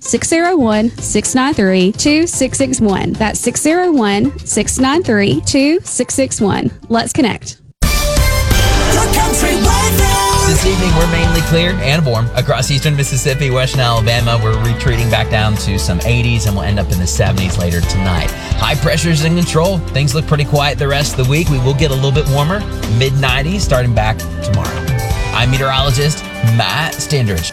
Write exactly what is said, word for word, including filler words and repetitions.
six oh one, six nine three, two six six one. That's six oh one, six nine three, two six six one. Let's connect. The Country Weather. This evening, we're mainly clear and warm across eastern Mississippi, western Alabama. We're retreating back down to some eighties, and we'll end up in the seventies later tonight. High pressure's in control. Things look pretty quiet the rest of the week. We will get a little bit warmer, mid nineties, starting back tomorrow. I'm meteorologist Matt Standridge.